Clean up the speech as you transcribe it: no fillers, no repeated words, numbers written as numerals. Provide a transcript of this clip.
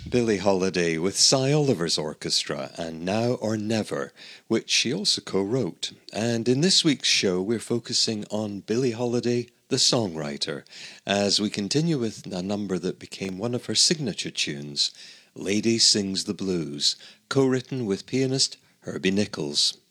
Billie Holiday with Cy Oliver's orchestra and Now or Never, which she also co-wrote. And in this week's show, we're focusing on Billie Holiday, the songwriter, as we continue with a number that became one of her signature tunes, Lady Sings the Blues, co-written with pianist Herbie Nichols.